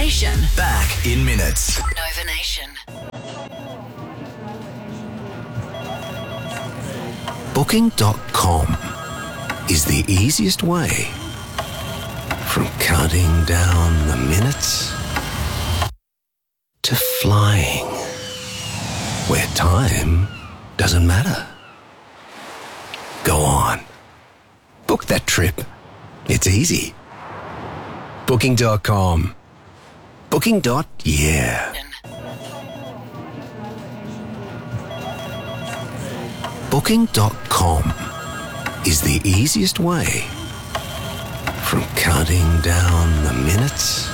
Nation. Back in minutes. Nova Nation. Booking.com is the easiest way from counting down the minutes to flying, where time doesn't matter. Go on. Book that trip. It's easy. Booking.com. Booking.yeah. Booking.com is the easiest way from counting down the minutes